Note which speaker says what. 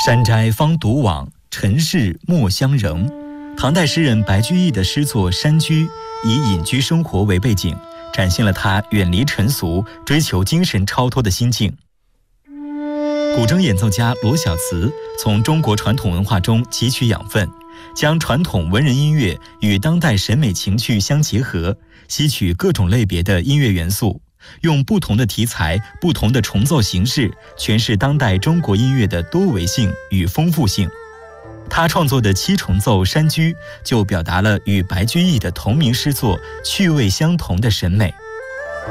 Speaker 1: 山斋方独往，尘世莫相仍。唐代诗人白居易的诗作《山居》，以隐居生活为背景，展现了他远离尘俗、追求精神超脱的心境。古筝演奏家罗小慈从中国传统文化中汲取养分，将传统文人音乐与当代审美情趣相结合，吸取各种类别的音乐元素，用不同的题材、不同的重奏形式诠释当代中国音乐的多维性与丰富性。他创作的七重奏《山居》就表达了与白居易的同名诗作趣味相同的审美。